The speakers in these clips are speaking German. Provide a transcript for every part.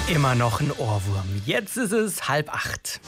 Immer noch ein Ohrwurm. Jetzt ist es 7:30.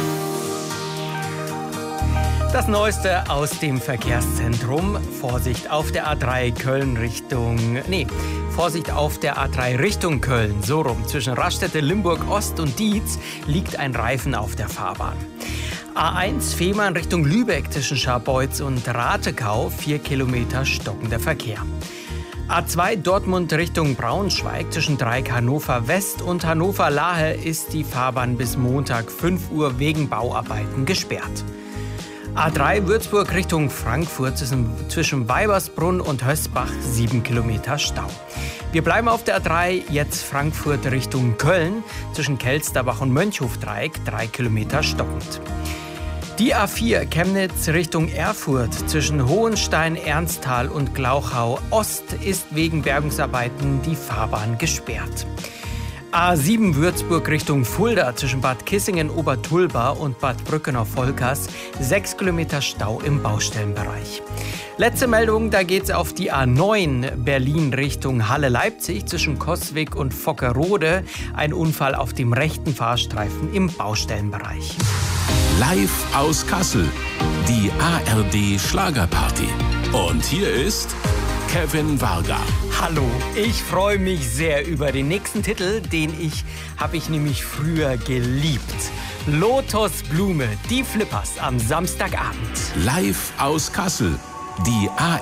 Das Neueste aus dem Verkehrszentrum. Vorsicht auf der A3 Vorsicht auf der A3 Richtung Köln. So rum. Zwischen Raststätte, Limburg Ost und Dietz liegt ein Reifen auf der Fahrbahn. A1 Fehmarn Richtung Lübeck zwischen Scharbeutz und Ratekau. 4 Kilometer stockender Verkehr. A2 Dortmund Richtung Braunschweig zwischen Dreieck Hannover West und Hannover Lahe ist die Fahrbahn bis Montag 5 Uhr wegen Bauarbeiten gesperrt. A3 Würzburg Richtung Frankfurt zwischen Weibersbrunn und Hösbach 7 Kilometer Stau. Wir bleiben auf der A3, jetzt Frankfurt Richtung Köln zwischen Kelsterbach und Mönchhofdreieck 3 Kilometer stockend. Die A4 Chemnitz Richtung Erfurt zwischen Hohenstein, Ernsthal und Glauchau Ost ist wegen Bergungsarbeiten die Fahrbahn gesperrt. A7 Würzburg Richtung Fulda zwischen Bad Kissingen, Obertulba und Bad Brückenhof-Volkers 6 Kilometer Stau im Baustellenbereich. Letzte Meldung, da geht's auf die A9 Berlin Richtung Halle-Leipzig zwischen Coswig und Vockerode. Ein Unfall auf dem rechten Fahrstreifen im Baustellenbereich. Live aus Kassel, die ARD Schlagerparty. Und hier ist Kevin Varga. Hallo, ich freue mich sehr über den nächsten Titel, habe ich nämlich früher geliebt. Lotus Blume, die Flippers am Samstagabend. Live aus Kassel, die ARD